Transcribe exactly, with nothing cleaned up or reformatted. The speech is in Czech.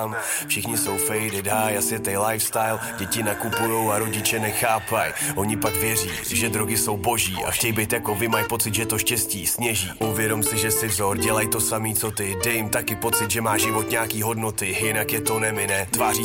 Všichni jsou faded high a světej lifestyle. Děti nakupujou a rodiče nechápaj. Oni pak věří, že drogy jsou boží a chtějí být jako vy, mají pocit, že to štěstí sněží. Uvědom si, že si vzor, dělej to samý co ty. Dej jim taky pocit, že má život nějaký hodnoty, jinak je to nemine. Tváří